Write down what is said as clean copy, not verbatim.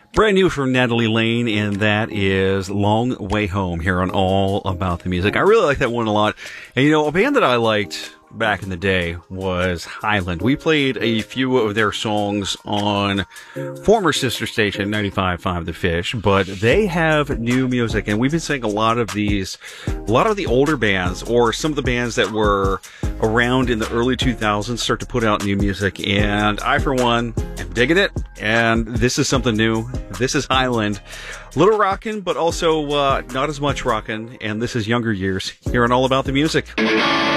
Brand new from Natalie Lane, and that is Long Way Home here on All About the Music. I really like that one a lot. And you know, a band that I liked back in the day was Highland. We played a few of their songs on former sister station 95.5 The Fish, but they have new music, and we've been seeing a lot of the older bands, or some of the bands that were around in the early 2000s, start to put out new music, and I, for one, am digging it, and this is something new. This is Highland. Little rockin', but also not as much rockin', and this is Younger Years here on All About the Music.